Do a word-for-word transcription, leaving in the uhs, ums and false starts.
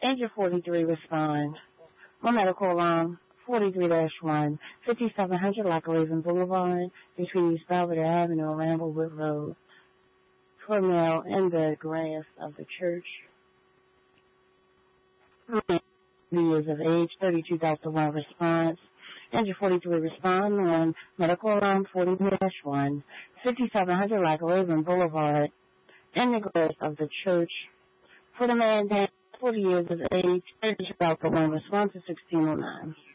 Angel forty-three respond. One medical alarm, forty-three dash one, fifty-seven hundred Lockeraven Boulevard, between East Belvedere Avenue and Ramblewood Road. For male in the grass of the church. Years of age, thirty-two thousand one response. Angel forty-three respond on medical alarm forty-three dash one, fifty-seven hundred Lockeraven Boulevard, in the grass of the church. For the man, forty years of age, thirty-two thousand one response to sixteen oh nine.